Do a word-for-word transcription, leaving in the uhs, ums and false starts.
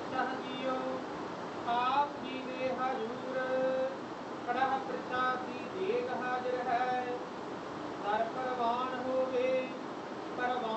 ਪਾਤਸ਼ਾਹ ਜੀਓ ਆਪ ਜੀ ਦੇ ਹਜ਼ੂਰ ਕੜਾਹ ਪ੍ਰਸ਼ਾਦ ਦੀ ਦੇਗ ਹਾਜ਼ਰ ਹੈ। ਦਰ ਪ੍ਰਵਾਨ ਹੋਵੇ ਪ੍ਰਵਾਨ